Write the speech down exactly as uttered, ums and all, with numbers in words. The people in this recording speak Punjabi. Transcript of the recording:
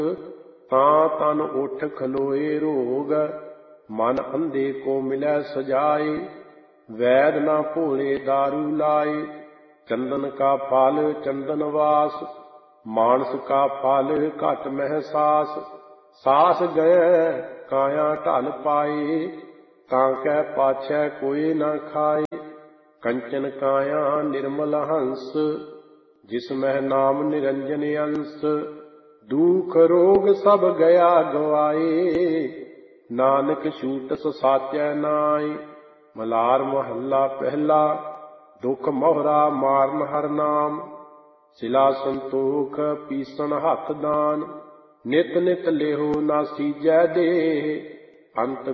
ਤਾਂ ਤਨ ਉਠ ਖਲੋਏ ਰੋਗ। ਮਨ ਅੰਧੇ ਕੋ ਮਿਲੈ ਸਜਾਏ, ਵੈਦ ਨਾ ਭੋਲੇ ਦਾਰੂ ਲਾਏ। ਚੰਦਨ ਕਾ ਫਲ ਚੰਦਨ ਵਾਸ, ਮਾਨਸ ਕਾ ਫਲ ਘਟ ਮਹਿ ਸਾਸ। ਸਾਸ ਗਏ ਕਾਇਆ ਢਲ ਪਾਏ, ਤਾਂ ਕੈ ਪਾਛੈ ਕੋਈ ਨਾ ਖਾਏ। ਕੰਚਨ ਕਾਇਆ ਨਿਰਮਲ ਹੰਸ, ਜਿਸ ਮਹਿ ਨਾਮ ਨਿਰੰਜਨ ਅੰਸ। ਦੁਖ ਰੋਗ ਸਭ ਗਿਆ ਗਵਾਏ, ਨਾਨਕ ਛੂਟਸ ਸਾਚੈ ਨਾਏ। ਮਲਾਰ ਮਹੱਲਾ ਪਹਿਲਾ। ਦੁਖ ਮੋਹਰਾ ਮਾਰਨ ਹਰਿ ਨਾਮ, ਸਿਲਾ ਸੰਤੋਖ ਪੀਸਣ ਹੱਥ ਦਾਨ। ਨਿਤ ਨਿਤ ਲਿਹੋ ਨਾ ਸੀਜੈ ਦੇਹ, ਅੰਤ